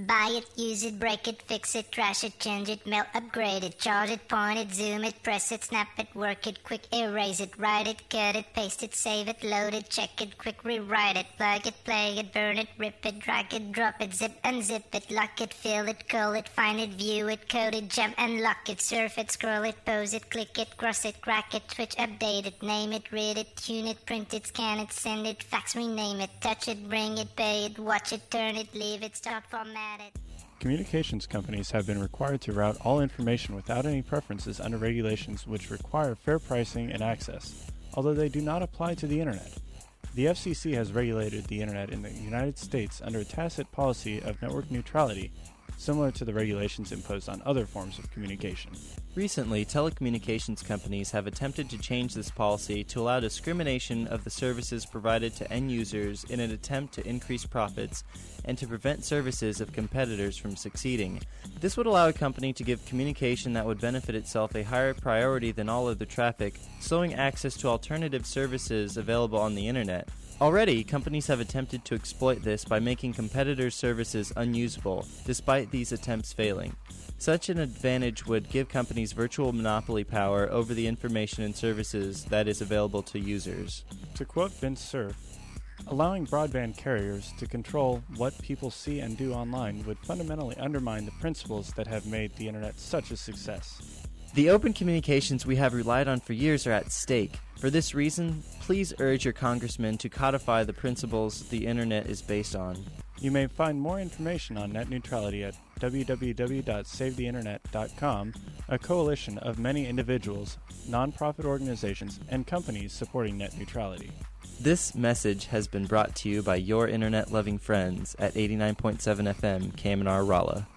Buy it, use it, break it, fix it, trash it, change it, mail, upgrade it, charge it, point it, zoom it, press it, snap it, work it, quick erase it, write it, cut it, paste it, save it, load it, check it, quick rewrite it, plug it, play it, burn it, rip it, drag it, drop it, zip, unzip it, lock it, fill it, call it, find it, view it, code it, jump and lock it, surf it, scroll it, pose it, click it, cross it, crack it, switch, update it, name it, read it, tune it, print it, scan it, send it, fax, rename it, touch it, bring it, pay it, watch it, turn it, leave it, start, format it. Communications companies have been required to route all information without any preferences under regulations which require fair pricing and access, although they do not apply to the Internet. The FCC has regulated the Internet in the United States under a tacit policy of network neutrality, similar to the regulations imposed on other forms of communication. Recently, telecommunications companies have attempted to change this policy to allow discrimination of the services provided to end users in an attempt to increase profits and to prevent services of competitors from succeeding. This would allow a company to give communication that would benefit itself a higher priority than all other traffic, slowing access to alternative services available on the Internet. Already, companies have attempted to exploit this by making competitors' services unusable, despite these attempts failing. Such an advantage would give companies virtual monopoly power over the information and services that is available to users. To quote Vince Cerf, allowing broadband carriers to control what people see and do online would fundamentally undermine the principles that have made the Internet such a success. The open communications we have relied on for years are at stake. For this reason, please urge your congressman to codify the principles the Internet is based on. You may find more information on net neutrality at www.savetheinternet.com, a coalition of many individuals, nonprofit organizations, and companies supporting net neutrality. This message has been brought to you by your internet-loving friends at 89.7 FM, Kamenar Rolla.